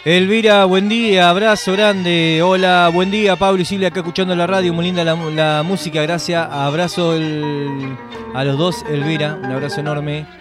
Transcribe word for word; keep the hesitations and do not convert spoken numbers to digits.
Elvira, buen día, abrazo grande. Hola, buen día, Pablo y Silvia, acá escuchando la radio, muy linda la, la música, gracias. Abrazo el, a los dos, Elvira, un abrazo enorme.